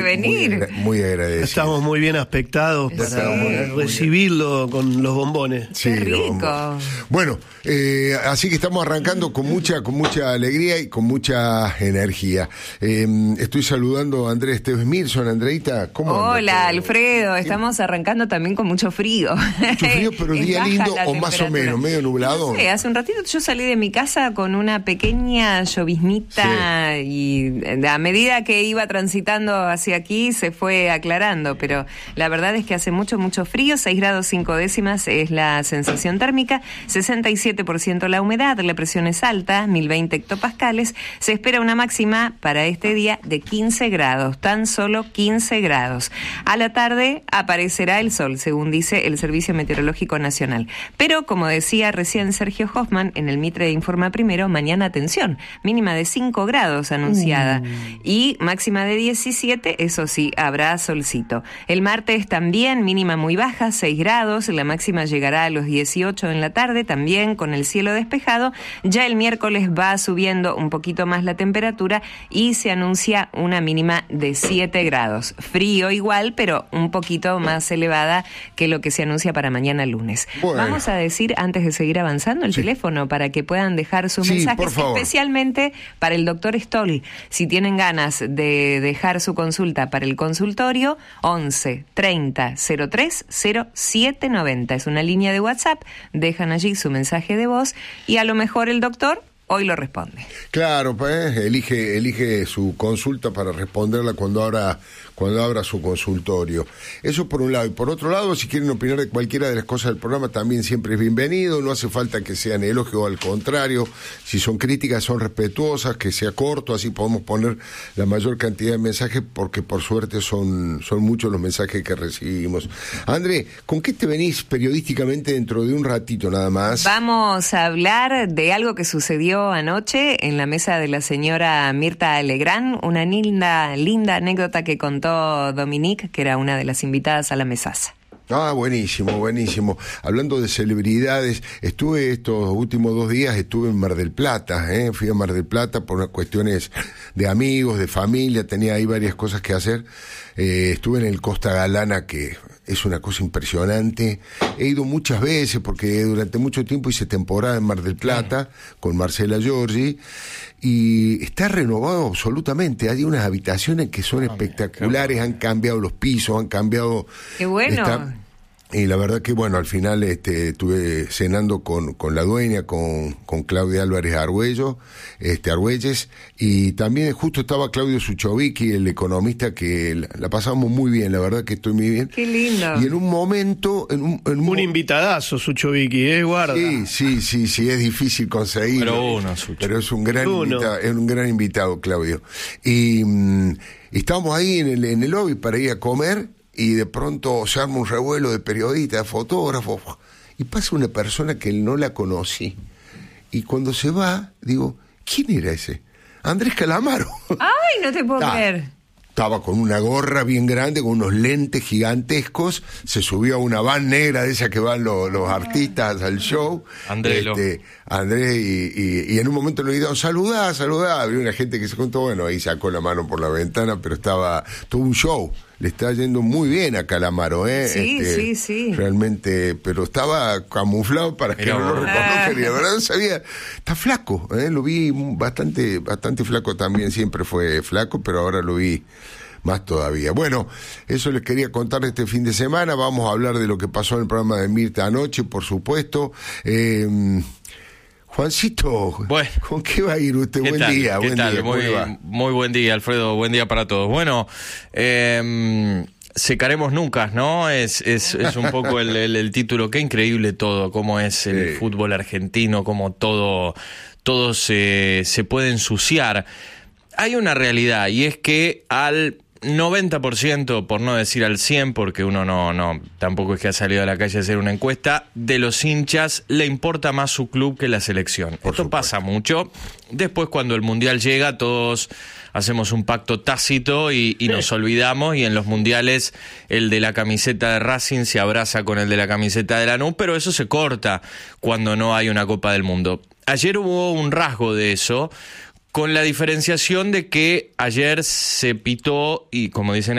venir. Muy agradecido. Estamos muy bien aspectados para recibirlo con los bombones. Sí, Qué rico. Bueno, así que estamos arrancando con mucha alegría y con mucha energía. Estoy saludando a Andrés Esteves Milson. Andreita, ¿cómo andas? Hola, Alfredo. Estamos arrancando también con mucho frío. Mucho frío, pero día lindo o más o menos, medio nublado. No sé, hace un ratito yo salí de mi casa con una pequeña lloviznita y a medida que iba transitando hacia aquí se fue aclarando, pero la verdad es que hace mucho frío. 6 grados 5 décimas es la sensación térmica, 67% la humedad, la presión es alta, 1020 hectopascales. Se espera una máxima para este día de 15 grados, tan solo 15 grados. A la tarde aparecerá el sol, según dice el Servicio Meteorológico Nacional. Pero, como decía recién Sergio Hoffman en el Mitre de Informa Primero, mañana atención, mínima de 5 grados anunciada y máxima de 17, eso sí, habrá solcito. El martes también mínima muy baja, 6 grados, la máxima llegará a los 18 en la tarde, también con el cielo despejado. Ya el miércoles va subiendo un poquito más la temperatura y se anuncia una mínima de 7 grados. Frío igual, pero un poquito más elevada que lo que se anuncia para mañana lunes. Bueno. Vamos a decir, antes de seguir avanzando, el teléfono para que puedan dejar sus mensajes, especialmente para el doctor Stoll. Si tienen ganas de dejar su consulta para el consultorio, 11 30 03 0790. Es una línea de WhatsApp, dejan allí su mensaje de voz y a lo mejor el doctor hoy lo responde. Claro, pues elige su consulta para responderla cuando abra su consultorio. Eso por un lado. Y por otro lado, si quieren opinar de cualquiera de las cosas del programa, también siempre es bienvenido. No hace falta que sean elogios o al contrario. Si son críticas, son respetuosas, que sea corto, así podemos poner la mayor cantidad de mensajes, porque por suerte son muchos los mensajes que recibimos. André, ¿con qué te venís periodísticamente dentro de un ratito nada más? Vamos a hablar de algo que sucedió anoche en la mesa de la señora Mirta Legrand, una linda anécdota que contó Dominique, que era una de las invitadas a la mesaza. Ah, buenísimo. Hablando de celebridades, estuve estos últimos 2 días, estuve en Mar del Plata, fui a Mar del Plata por unas cuestiones de amigos, de familia, tenía ahí varias cosas que hacer. Estuve en el Costa Galana, que es una cosa impresionante. He ido muchas veces porque durante mucho tiempo hice temporada en Mar del Plata con Marcela Giorgi y está renovado absolutamente. Hay unas habitaciones que son espectaculares, han cambiado los pisos, han cambiado... ¡Qué bueno! Y la verdad que, bueno, al final estuve cenando con la dueña, con Claudia Álvarez Argüelles, y también justo estaba Claudio Suchovicki, el economista, que la pasamos muy bien, la verdad que estoy muy bien. ¡Qué lindo! Y en un momento... Un invitadazo, Suchovicki, guarda. Sí, es difícil conseguirlo. Pero es un gran invitado, Claudio. Y estábamos ahí en el lobby para ir a comer, y de pronto se arma un revuelo de periodistas, fotógrafos, y pasa una persona que no la conocí. Y cuando se va, digo, ¿quién era ese? Andrés Calamaro. ¡Ay, no te puedo creer! Estaba con una gorra bien grande, con unos lentes gigantescos, se subió a una van negra de esa que van los artistas al show. Andrés, y en un momento le dijeron, saludá, había una gente que se contó, bueno, ahí sacó la mano por la ventana, pero tuvo un show. Le está yendo muy bien a Calamaro, Sí. Realmente, pero estaba camuflado para que no lo reconozcan, y la verdad no sabía. Está flaco, lo vi bastante flaco también, siempre fue flaco, pero ahora lo vi más todavía. Bueno, eso les quería contar este fin de semana. Vamos a hablar de lo que pasó en el programa de Mirta anoche, por supuesto. Juancito, bueno, ¿con qué va a ir usted? Buen día. Muy buen día, Alfredo, buen día para todos. Bueno, secaremos nunca, ¿no? Es un poco el título. Qué increíble todo, cómo es el fútbol argentino, cómo todo se puede ensuciar. Hay una realidad, y es que al 90%, por no decir al 100%, porque uno no tampoco es que ha salido a la calle a hacer una encuesta, de los hinchas le importa más su club que la selección. Esto pasa mucho. Después, cuando el Mundial llega, todos hacemos un pacto tácito y nos olvidamos, y en los mundiales el de la camiseta de Racing se abraza con el de la camiseta de Lanús, pero eso se corta cuando no hay una Copa del Mundo. Ayer hubo un rasgo de eso, con la diferenciación de que ayer se pitó, y como dicen